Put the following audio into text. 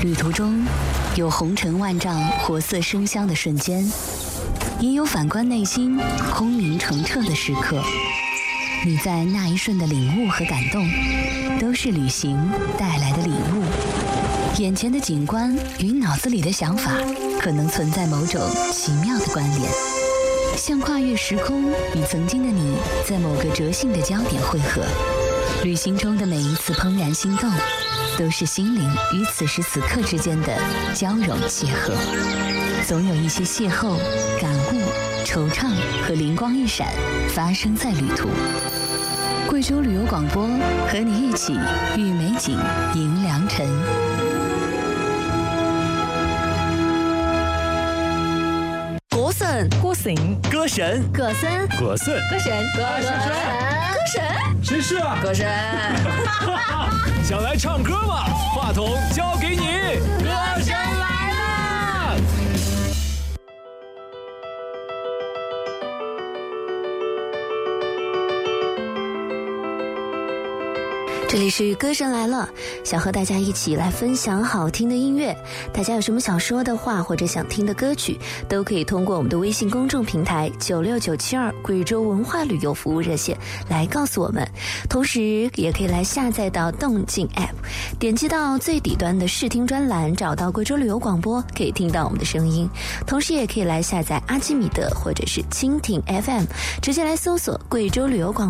旅途中有红尘万丈、活色生香的瞬间，也有反观内心、空明澄澈的时刻。你在那一瞬的领悟和感动，都是旅行带来的礼物。眼前的景观与脑子里的想法，可能存在某种奇妙的关联，像跨越时空，与曾经的你在某个折性的焦点汇合。旅行中的每一次怦然心动，都是心灵与此时此刻之间的交融邂逅。总有一些邂逅、感悟、惆怅和灵光一闪发生在旅途。贵州旅游广播和你一起遇美景迎良辰。 歌神， 歌神， 歌神， 歌神， 歌神， 歌神，歌神，歌神， 谁是啊？ 歌神。 想来唱歌吗？话筒交给你，歌神来了。 这里是歌神来了，想和大家一起来分享好听的音乐。大家有什么想说的话或者想听的歌曲，都可以通过我们的微信公众平台96972贵州文化旅游服务热线来告诉我们。同时也可以来下载到动静 App， 点击到最底端的视听专栏，找到贵州旅游广播，可以听到我们的声音。同时也可以来下载阿基米德或者是蜻蜓 FM， 直接来搜索贵州旅游广播